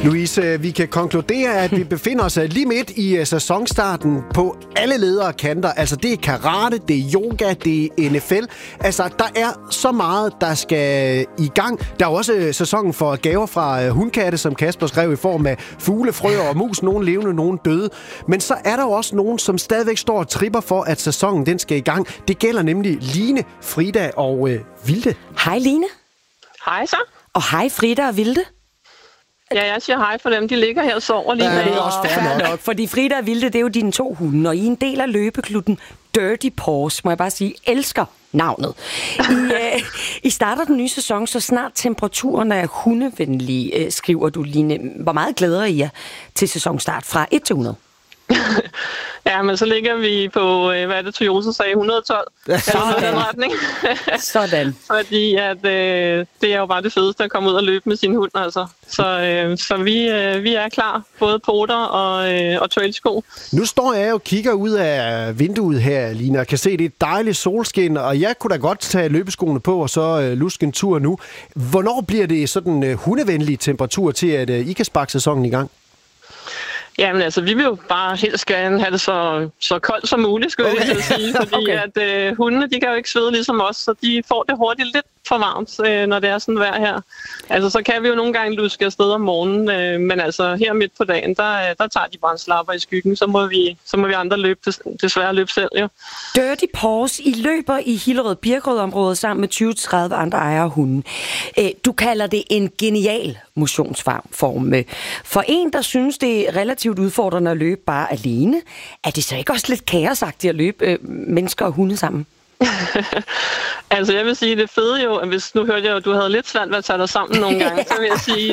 Louise, vi kan konkludere, at vi befinder os lige midt i sæsonstarten på alle ledere kanter. Altså, det er karate, det er yoga, det er NFL. Altså, der er så meget, der skal i gang. Der er også sæsonen for gaver fra hundkatte, som Kasper skrev, i form af fugle, frøer og mus. Nogle levende, nogle døde. Men så er der jo også nogen, som stadigvæk står og tripper for, at sæsonen den skal i gang. Det gælder nemlig Line, Frida og Vilde. Hej Line. Hej så. Og hej Frida og Vilde. Ja, jeg siger hej for dem. De ligger her og sover lige det er også fair nok. Fordi Frida og Vilde, det er jo dine 2 hunde, og I er en del af løbeklubben Dirty Paws, må jeg bare sige, elsker navnet. I starter den nye sæson, så snart temperaturen er hundevenlige, skriver du, Line. Hvor meget glæder I jer til sæsonstart fra 1 til 100? Ja, men så ligger vi på, hvad er det, Toyota sagde, 112. Sådan. Retning. Sådan. Fordi at, det er jo bare det fedeste at komme ud og løbe med sin hund, altså. Så vi er klar, både poter og trailsko. Nu står jeg og kigger ud af vinduet her, Line, og kan se, det er et dejligt solskin, og jeg kunne da godt tage løbeskoene på og så luske en tur nu. Hvornår bliver det sådan hundevenlig temperatur til, at I kan sparke sæsonen i gang? Jamen altså, vi vil jo bare helst gerne have det så koldt som muligt, skulle jeg lige sige. Fordi at hundene, de kan jo ikke svede ligesom os, så de får det hurtigt lidt for varmt, når det er sådan vejr her. Altså, så kan vi jo nogle gange luske afsted om morgenen, men altså her midt på dagen, der tager de bare en slapper i skyggen. Så må vi andre desværre løbe selv, jo. Dirty Paws, I løber i Hillerød-Birkerød-området sammen med 20-30 andre ejere hunde. Du kalder det en genial motionsform. For en, der synes, det er relativt udfordrende at løbe bare alene, er det så ikke også lidt kaosagtigt at løbe mennesker og hunde sammen? Altså, jeg vil sige, det fede jo, at nu hørte jeg jo, at du havde lidt svært ved at tage dig sammen nogle gange, så vil jeg sige,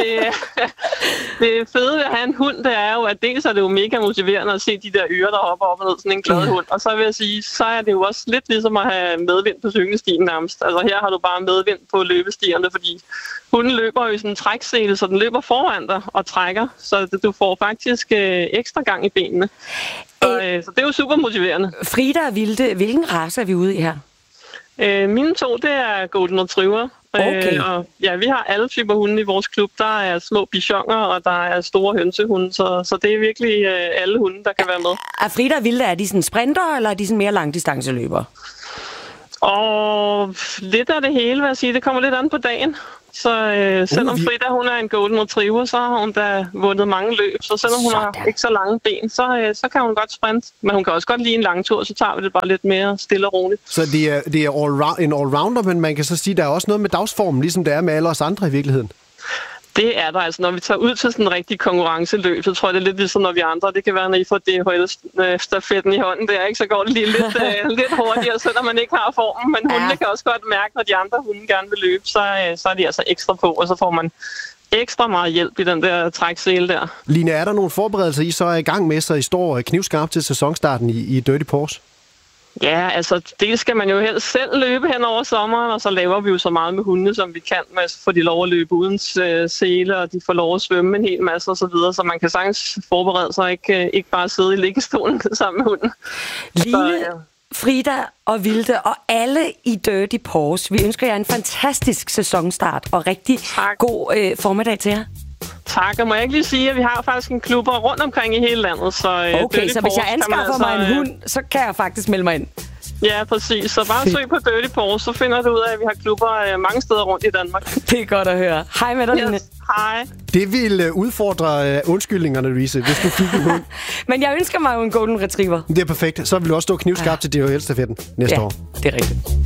det fede ved at have en hund, det er jo, at dels er det jo mega motiverende at se de der ører, der hopper op og ned, sådan en glad hund, og så vil jeg sige, så er det jo også lidt ligesom at have medvind på cykelstien nærmest. Altså, her har du bare medvind på løbestierne, fordi hunden løber jo i sådan en træksele, så den løber foran dig og trækker, så du får faktisk ekstra gang i benene. Så det er jo super motiverende. Frida og Vilde, hvilken race er vi ude i her? Mine 2, det er Golden Retriever. Okay. Og ja, vi har alle typer hunde i vores klub. Der er små bichoner, og der er store hønsehunde, så det er virkelig alle hunde, der kan være med. Er Frida og Vilde, er de sådan sprinter, eller er de sådan mere langdistanceløbere? Og lidt af det hele, vil jeg sige. Det kommer lidt an på dagen. Så selvom Frida, hun er en Golden Retriever, så har hun da vundet mange løb. Så selvom hun har ikke så lange ben, så kan hun godt sprinte. Men hun kan også godt lide en lang tur, så tager vi det bare lidt mere stille og roligt. Så det er en allrounder, men man kan så sige, at der er også noget med dagsformen, ligesom det er med alle os andre i virkeligheden. Det er der altså. Når vi tager ud til sådan en rigtig konkurrenceløb, så tror jeg, det er lidt ligesom når vi andre. Det kan være, når I får DHL-stafetten i hånden. Det er ikke så godt lige lidt hurtigere, selvom man ikke har formen. Men hundene kan også godt mærke, når de andre hunde gerne vil løbe, så er de altså ekstra på, og så får man ekstra meget hjælp i den der træksele der. Line, er der nogle forberedelser, I så er i gang med, så I står knivskarpt til sæsonstarten i Dirty Paws? Ja, altså det skal man jo helst selv løbe hen over sommeren, og så laver vi jo så meget med hundene, som vi kan, med at få de lov at løbe uden sele, og de får lov at svømme en hel masse og så videre, så man kan sagtens forberede sig, ikke bare sidde i liggestolen sammen med hunden. Line, Frida og Vilde og alle i Dirty Paws, vi ønsker jer en fantastisk sæsonstart og rigtig god formiddag til jer. Tak, og må jeg ikke lige sige, at vi har faktisk en klubber rundt omkring i hele landet. Så okay, så hvis jeg anskaffer mig en hund, så kan jeg faktisk melde mig ind. Ja, præcis. Så bare søg på Dirty Paws, så finder du ud af, at vi har klubber mange steder rundt i Danmark. Det er godt at høre. Hej med dig, Line. Hej. Det vil udfordre undskyldningerne, Louise, hvis du fik en hund. Men jeg ønsker mig jo en Golden Retriever. Det er perfekt. Så vil du også stå knivskarpt til DHL-stafetten næste år. Det er rigtigt.